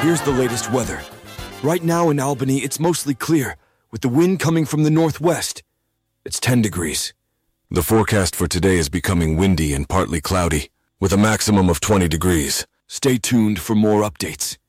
Here's the latest weather. Right now in Albany, it's mostly clear, with the wind coming from the northwest. It's 10 degrees. The forecast for today is becoming windy and partly cloudy, with a maximum of 20 degrees. Stay tuned for more updates.